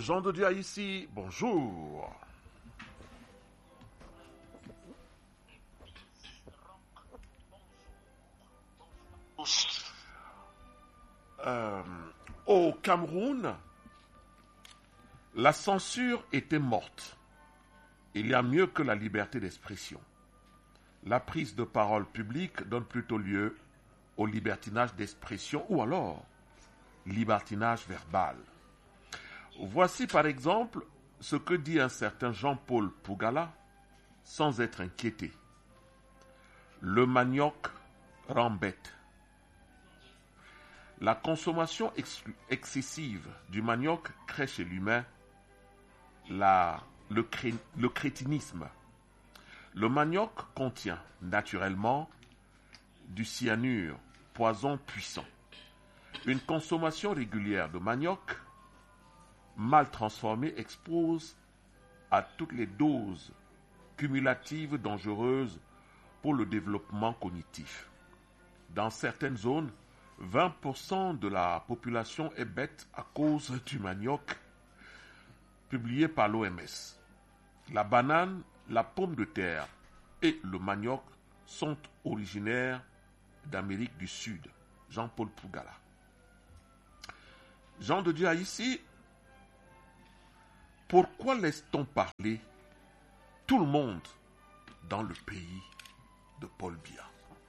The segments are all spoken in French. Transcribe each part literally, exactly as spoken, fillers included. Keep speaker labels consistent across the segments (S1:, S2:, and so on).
S1: Jean de Dieu ici, bonjour. Euh, au Cameroun, la censure était morte. Il y a mieux que la liberté d'expression. La prise de parole publique donne plutôt lieu au libertinage d'expression ou alors libertinage verbal. Voici par exemple ce que dit un certain Jean-Paul Pougala sans être inquiété. Le manioc rend bête. La consommation ex- excessive du manioc crée chez l'humain la, le, cré, le crétinisme. Le manioc contient naturellement du cyanure, poison puissant. Une consommation régulière de manioc mal transformé expose à toutes les doses cumulatives dangereuses pour le développement cognitif. Dans certaines zones, vingt pour cent de la population est bête à cause du manioc, publié par l'O M S. La banane, la pomme de terre et le manioc sont originaires d'Amérique du Sud. Jean-Paul Pougala. Jean de Dieu a ici. Pourquoi laisse-t-on parler tout le monde dans le pays de Paul Biya?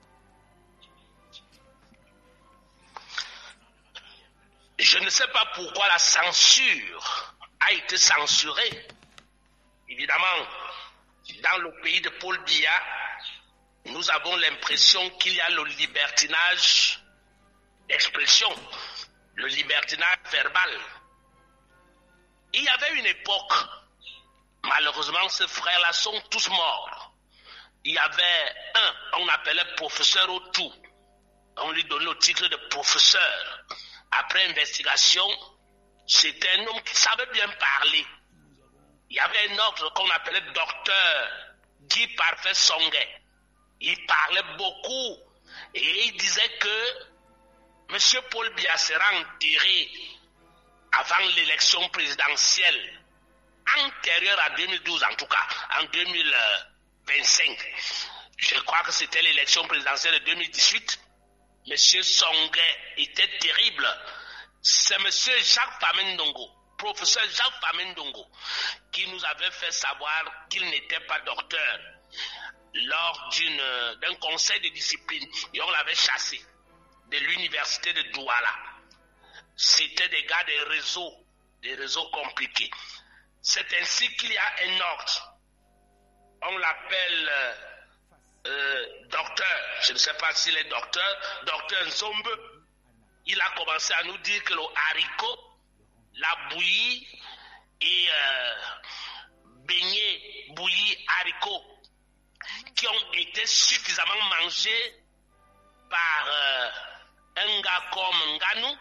S2: Je ne sais pas pourquoi la censure a été censurée. Évidemment, dans le pays de Paul Biya, nous avons l'impression qu'il y a le libertinage d'expression, le libertinage verbal. Il y avait une époque, malheureusement ces frères-là sont tous morts. Il y avait un, on appelait professeur Otou. On lui donnait le titre de professeur. Après investigation, c'était un homme qui savait bien parler. Il y avait un autre qu'on appelait docteur Guy Parfait Songuet. Il parlait beaucoup et il disait que M. Paul Biya sera enterré avant l'élection présidentielle, antérieure à deux mille douze en tout cas, en deux mille vingt-cinq. Je crois que c'était l'élection présidentielle de deux mille dix-huit. M. Songuet était terrible. C'est M. Jacques Famendongo, professeur Jacques Famendongo, qui nous avait fait savoir qu'il n'était pas docteur lors d'une, d'un conseil de discipline. Et on l'avait chassé de l'université de Douala. C'était des gars des réseaux, des réseaux compliqués. C'est ainsi qu'il y a un ordre. On l'appelle euh, euh, docteur, je ne sais pas s'il est docteur, docteur Nzombe. Il a commencé à nous dire que le haricot, la bouillie et euh, beignets bouillis haricots qui ont été suffisamment mangés par euh, un gars comme Nganou,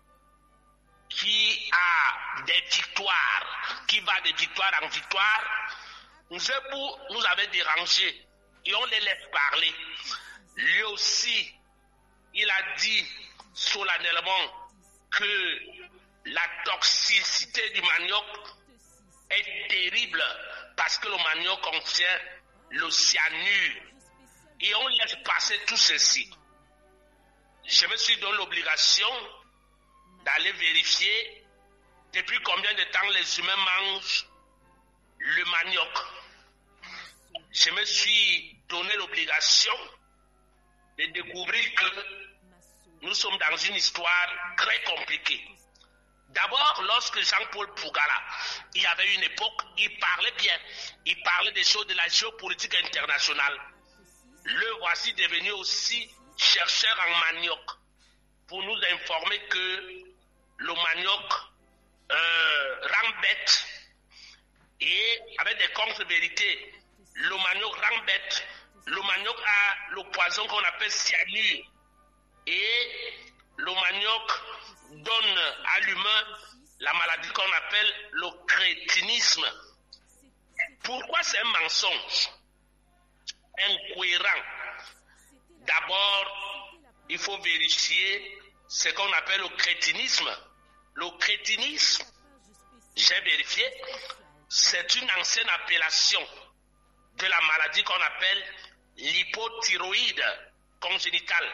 S2: qui a des victoires, qui va de victoire en victoire. Nzebou nous avait dérangés et on les laisse parler. Lui aussi, il a dit solennellement que la toxicité du manioc est terrible parce que le manioc contient le cyanure. Et on laisse passer tout ceci. Je me suis donné l'obligation d'aller vérifier depuis combien de temps les humains mangent le manioc. Je me suis donné l'obligation de découvrir que nous sommes dans une histoire très compliquée. D'abord, lorsque Jean-Paul Pougala, il y avait une époque, il parlait bien, il parlait des choses de la géopolitique internationale. Le voici devenu aussi chercheur en manioc pour nous informer que le manioc euh, rend bête et avec des contre-vérités. Le manioc rend bête. Le manioc a le poison qu'on appelle cyanure. Et le manioc donne à l'humain la maladie qu'on appelle le crétinisme. Pourquoi c'est un mensonge incohérent? D'abord, il faut vérifier ce qu'on appelle le crétinisme. Le crétinisme, j'ai vérifié, c'est une ancienne appellation de la maladie qu'on appelle l'hypothyroïde congénitale.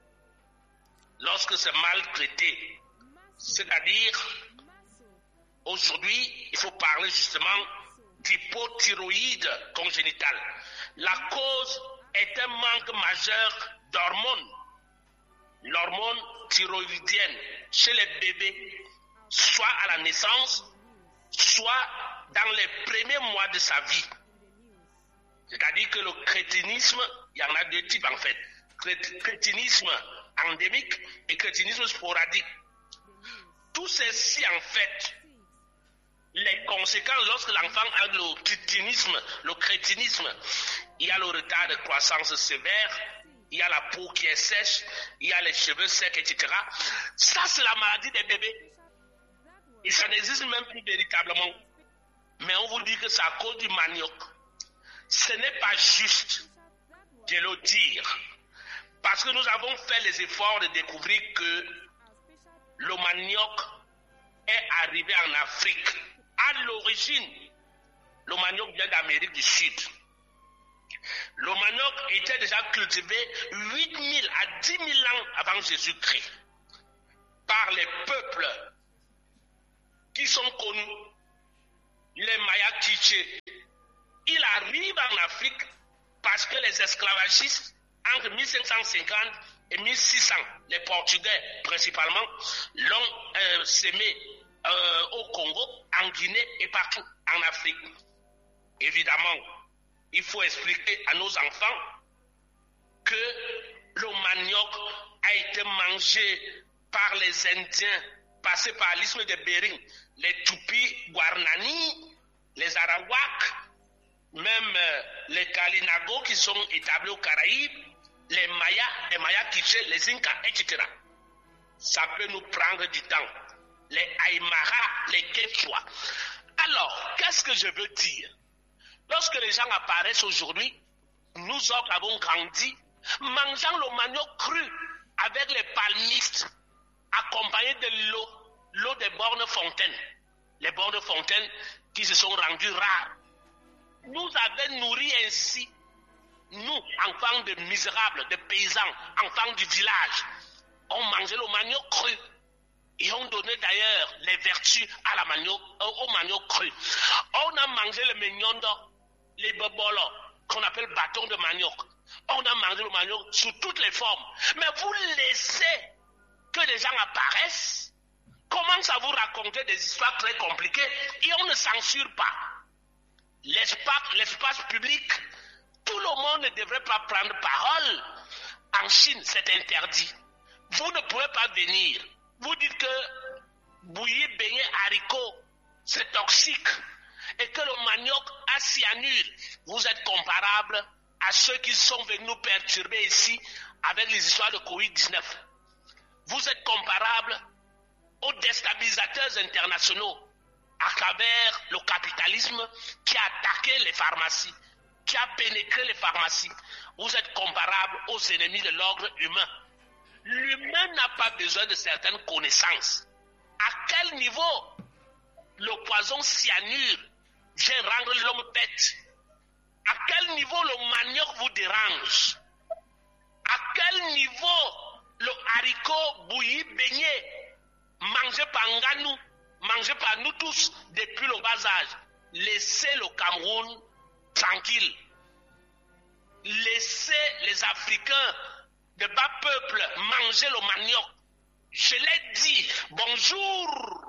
S2: Lorsque c'est mal traité, c'est-à-dire aujourd'hui, il faut parler justement d'hypothyroïde congénitale. La cause est un manque majeur d'hormones, l'hormone thyroïdienne chez les bébés, soit à la naissance, soit dans les premiers mois de sa vie. C'est-à-dire que le crétinisme, il y en a deux types en fait. Crétinisme endémique et crétinisme sporadique. Tout ceci en fait, les conséquences lorsque l'enfant a le crétinisme, le crétinisme, il y a le retard de croissance sévère, il y a la peau qui est sèche, il y a les cheveux secs, et cetera. Ça, c'est la maladie des bébés. Et ça n'existe même plus véritablement. Mais on vous dit que c'est à cause du manioc. Ce n'est pas juste de le dire. Parce que nous avons fait les efforts de découvrir que le manioc est arrivé en Afrique. À l'origine, le manioc vient d'Amérique du Sud. Le manioc était déjà cultivé huit mille à dix mille ans avant Jésus-Christ par les peuples qui sont connus, les Maya Quiché. Il arrive en Afrique parce que les esclavagistes, entre mille cinq cent cinquante et mille six cents, les Portugais principalement, l'ont euh, sémé euh, au Congo, en Guinée et partout en Afrique. Évidemment, il faut expliquer à nos enfants que le manioc a été mangé par les Indiens passés par l'isthme de Bering, les Tupis Guarnani, les Arawaks, même euh, les Kalinago qui sont établis aux Caraïbes, les Mayas, les Mayas Quiché, les Incas, et cetera. Ça peut nous prendre du temps. Les Aymara, les Quechua. Alors, qu'est-ce que je veux dire? Lorsque les gens apparaissent aujourd'hui, nous autres avons grandi mangeant le manioc cru avec les palmistes, accompagnés de l'eau, l'eau des bornes fontaines. Les bornes fontaines qui se sont rendues rares. Nous avons nourri ainsi, nous, enfants de misérables, de paysans, enfants du village, on mangeait le manioc cru. Et on donnait d'ailleurs les vertus à la manioc, au manioc cru. On a mangé le mignondo, les bobolos, qu'on appelle bâton de manioc. On a mangé le manioc sous toutes les formes. Mais vous laissez que des gens apparaissent, commencent à vous raconter des histoires très compliquées et on ne censure pas. L'espace, l'espace public, tout le monde ne devrait pas prendre parole. En Chine, c'est interdit. Vous ne pouvez pas venir. Vous dites que bouillir, beignet, haricots, c'est toxique et que le manioc a cyanure. Vous êtes comparable à ceux qui sont venus nous perturber ici avec les histoires de covid dix-neuf. Vous êtes comparable aux déstabilisateurs internationaux à travers le capitalisme qui a attaqué les pharmacies, qui a pénétré les pharmacies. Vous êtes comparable aux ennemis de l'ordre humain. L'humain n'a pas besoin de certaines connaissances. À quel niveau le poison cyanure vient rendre l'homme bête? À quel niveau le manioc vous dérange? À quel niveau le haricot bouilli beignet mangé par Nganou, mangé par nous tous depuis le bas âge? Laissez le Cameroun tranquille. Laissez les Africains de bas peuple manger le manioc. Je l'ai dit, bonjour